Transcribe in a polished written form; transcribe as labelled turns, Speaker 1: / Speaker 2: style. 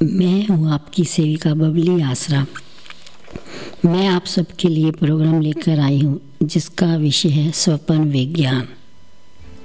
Speaker 1: मैं हूँ आपकी सेविका बबली आसरा। मैं आप सबके लिए प्रोग्राम लेकर आई हूँ जिसका विषय है स्वप्न विज्ञान।